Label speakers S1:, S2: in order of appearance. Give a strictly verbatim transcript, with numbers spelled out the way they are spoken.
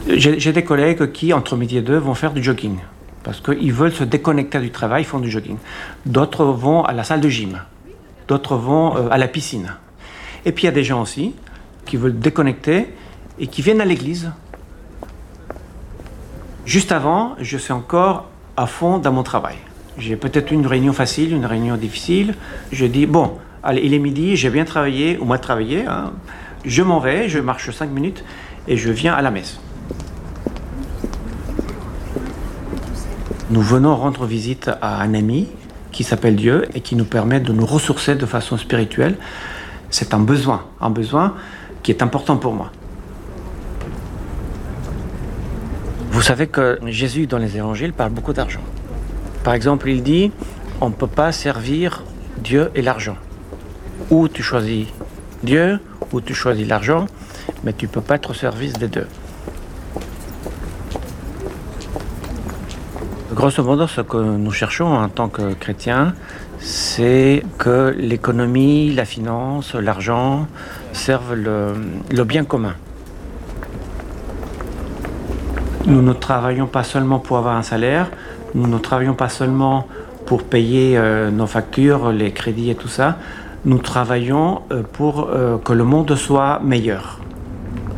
S1: J'ai, j'ai des collègues qui, entre midi et deux, vont faire du jogging. Parce qu'ils veulent se déconnecter du travail, ils font du jogging. D'autres vont à la salle de gym. D'autres vont euh, à la piscine. Et puis il y a des gens aussi qui veulent déconnecter et qui viennent à l'église. Juste avant, je suis encore à fond dans mon travail. J'ai peut-être une réunion facile, une réunion difficile. Je dis, bon, allez, il est midi, j'ai bien travaillé, ou moins travaillé. Hein. Je m'en vais, je marche cinq minutes et je viens à la messe. Nous venons rendre visite à un ami qui s'appelle Dieu et qui nous permet de nous ressourcer de façon spirituelle. C'est un besoin, un besoin qui est important pour moi. Vous savez que Jésus, dans les évangiles, parle beaucoup d'argent. Par exemple, il dit, on ne peut pas servir Dieu et l'argent. Ou tu choisis Dieu, ou tu choisis l'argent, mais tu ne peux pas être au service des deux. Grosso modo, ce que nous cherchons en tant que chrétiens, c'est que l'économie, la finance, l'argent servent le, le bien commun. Nous ne travaillons pas seulement pour avoir un salaire, nous ne travaillons pas seulement pour payer euh, nos factures, les crédits et tout ça, nous travaillons euh, pour euh, que le monde soit meilleur.